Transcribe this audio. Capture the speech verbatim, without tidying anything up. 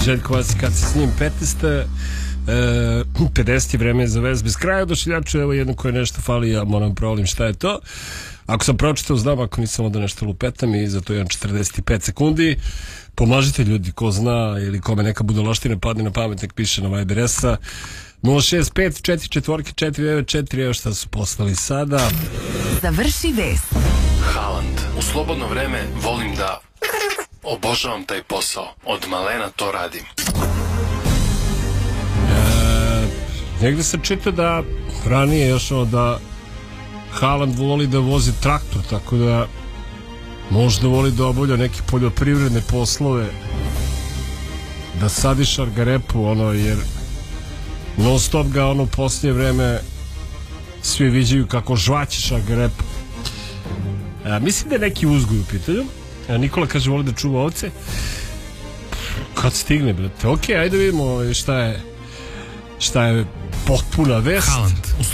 Željko Vasić, kad se s njim petnaesta, e, pedeset je vreme za vez bez kraja. Odašiljaču, evo jedno koje nešto fali, ja moram provalim šta je to. Ako sam pročitao, znam, ako nisam onda nešto lupetam i zato imam četrdeset pet sekundi. Pomažite ljudi, ko zna ili kome neka budalaština padne na pamet, nek piše na Viber S-a nula šest pet četiri četiri četiri devet četiri. Evo šta su poslali sada. Završi vest. Haaland, u slobodno vreme volim da obožavam taj posao. Od malena to radim. E, negde se čita da ranije još ono da Haaland voli da vozi traktor, tako da možda voli da obavlja neke poljoprivredne poslove, da sadi šargarepu, ono, jer non stop ga ono u posljednje vreme svi viđaju kako žvaće šargarepu. A, mislim da je neki uzgoj u pitanju. A, Nikola kaže voli da čuva ovce. Kad stigne, brate. Ok, ajde vidimo šta je šta je potpuna vest. Haaland